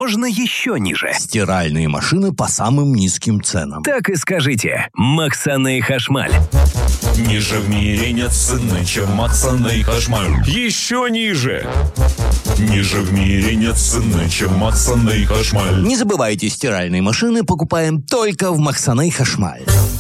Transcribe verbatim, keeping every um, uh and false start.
можно еще ниже? Стиральные машины по самым низким ценам. Так и скажите. Максаны Хашмаль. Ниже в мире нет цены, чем Максаны Хашмаль. Еще ниже. Ниже в мире нет цены, чем Максаны Хашмаль. Не забывайте, стиральные машины покупаем только в Максаны Хашмаль.